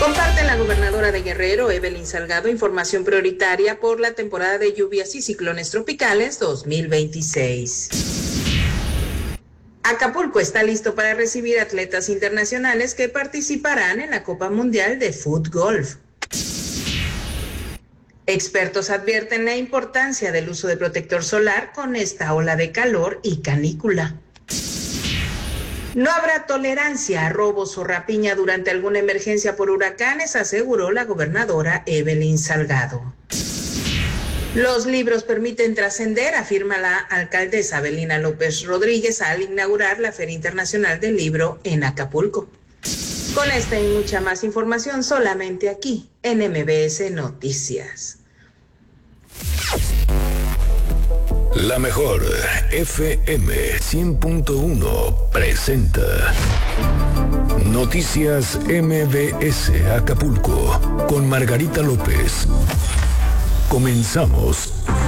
Comparte la gobernadora de Guerrero, Evelyn Salgado, información prioritaria por la temporada de lluvias y ciclones tropicales 2026. Acapulco está listo para recibir atletas internacionales que participarán en la Copa Mundial de Fútbol. Expertos advierten la importancia del uso de protector solar con esta ola de calor y canícula. No habrá tolerancia a robos o rapiña durante alguna emergencia por huracanes, aseguró la gobernadora Evelyn Salgado. Los libros permiten trascender, afirma la alcaldesa Abelina López Rodríguez al inaugurar la Feria Internacional del Libro en Acapulco. Con esta y mucha más información solamente aquí en MBS Noticias. La mejor FM 100.1 presenta Noticias MBS Acapulco con Margarita López. Comenzamos.